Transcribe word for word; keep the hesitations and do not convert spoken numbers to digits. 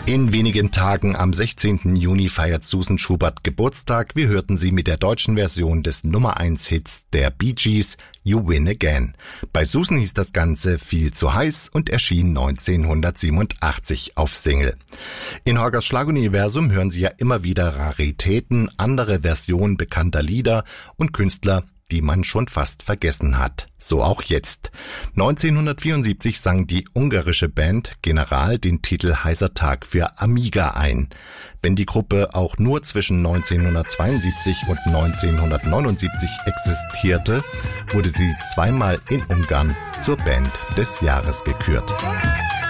In wenigen Tagen am sechzehnten Juni feiert Susan Schubert Geburtstag. Wir hörten sie mit der deutschen Version des Nummer eins Hits der Bee Gees, You Win Again. Bei Susan hieß das Ganze Viel zu heiß und erschien neunzehnhundertsiebenundachtzig auf Single. In Horgers Schlaguniversum hören Sie ja immer wieder Raritäten, andere Versionen bekannter Lieder und Künstler, die man schon fast vergessen hat. So auch jetzt. neunzehnhundertvierundsiebzig sang die ungarische Band General den Titel Heißer Tag für Amiga ein. Wenn die Gruppe auch nur zwischen neunzehnhundertzweiundsiebzig und neunzehnhundertneunundsiebzig existierte, wurde sie zweimal in Ungarn zur Band des Jahres gekürt.